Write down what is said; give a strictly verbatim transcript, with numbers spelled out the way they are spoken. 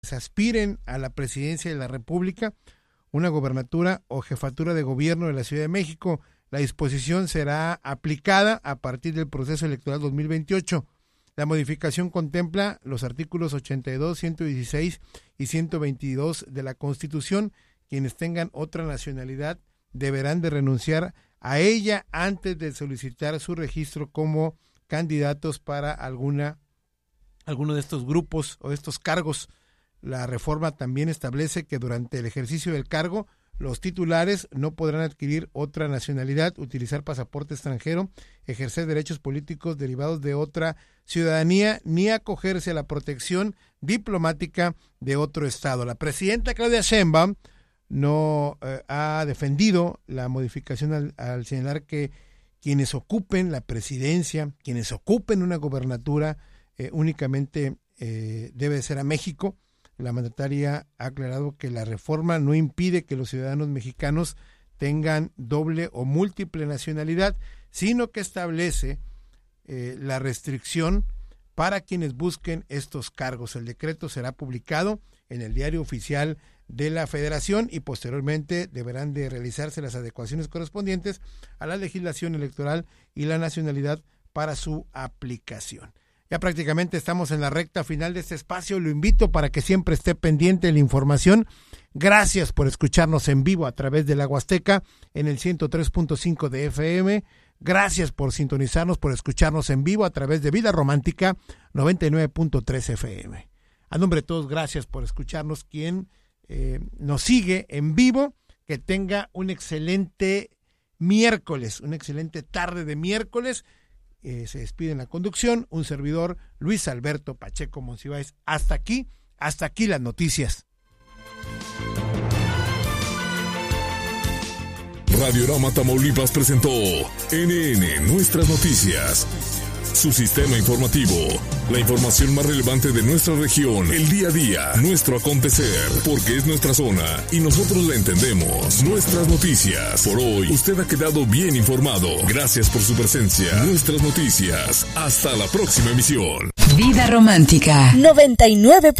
se aspiren a la presidencia de la República, una gobernatura o jefatura de gobierno de la Ciudad de México. La disposición será aplicada a partir del proceso electoral dos mil veintiocho. La modificación contempla los artículos ochenta y dos, ciento dieciséis y ciento veintidós de la Constitución. Quienes tengan otra nacionalidad deberán de renunciar a ella antes de solicitar su registro como candidatos para alguna alguno de estos grupos o de estos cargos. La reforma también establece que durante el ejercicio del cargo, los titulares no podrán adquirir otra nacionalidad, utilizar pasaporte extranjero, ejercer derechos políticos derivados de otra ciudadanía, ni acogerse a la protección diplomática de otro estado. La presidenta Claudia Sheinbaum no eh, ha defendido la modificación al, al señalar que quienes ocupen la presidencia, quienes ocupen una gobernatura, eh, únicamente eh, debe ser a México. La mandataria ha aclarado que la reforma no impide que los ciudadanos mexicanos tengan doble o múltiple nacionalidad, sino que establece eh, la restricción para quienes busquen estos cargos. El decreto será publicado en el Diario Oficial de la Federación y posteriormente deberán de realizarse las adecuaciones correspondientes a la legislación electoral y la nacionalidad para su aplicación. Ya prácticamente estamos en la recta final de este espacio. Lo invito para que siempre esté pendiente de la información. Gracias por escucharnos en vivo a través de la Huasteca en el ciento tres punto cinco de F M. Gracias por sintonizarnos, por escucharnos en vivo a través de Vida Romántica noventa y nueve punto tres F M. A nombre de todos, gracias por escucharnos. Quien eh, nos sigue en vivo, que tenga un excelente miércoles, una excelente tarde de miércoles. Eh, se despide en la conducción un servidor, Luis Alberto Pacheco Monsiváis. Hasta aquí, hasta aquí las noticias. Radiorama Tamaulipas presentó N N Nuestras Noticias, su sistema informativo, la información más relevante de nuestra región, el día a día, nuestro acontecer, porque es nuestra zona y nosotros la entendemos. Nuestras noticias. Por hoy, usted ha quedado bien informado. Gracias por su presencia. Nuestras noticias. Hasta la próxima emisión. Vida Romántica noventa y nueve.